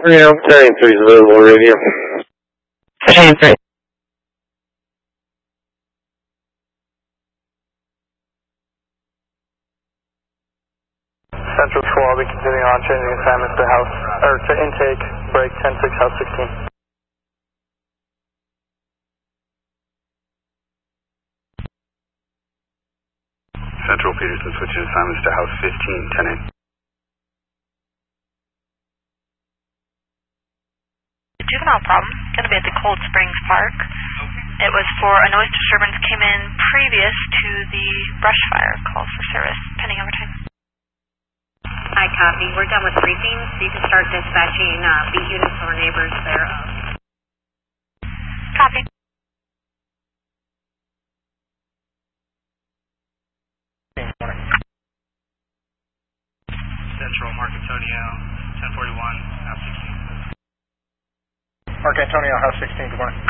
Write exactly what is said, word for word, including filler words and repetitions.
Yeah, Battalion three is available radio. Battalion three. Central four, I'll be continuing on changing assignments to house, or to intake, break ten six, house sixteen. Central Peterson switching assignments to house fifteen, ten eight. Juvenile problem, going to be at the Cold Springs Park. It was for a noise disturbance came in previous to the brush fire. Calls for service, pending overtime. Hi, copy. We're done with briefings, so you can start dispatching uh, beat units or neighbors there. Copy. Central, Mark Antonio, ten forty-one, house sixteen. Mark Antonio, house sixteen, good morning.